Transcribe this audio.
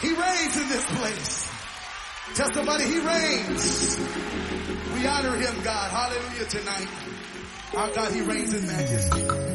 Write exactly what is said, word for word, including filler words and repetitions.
He reigns in this place. Tell somebody he reigns. We honor him, God. Hallelujah tonight. Our God, he reigns in majesty.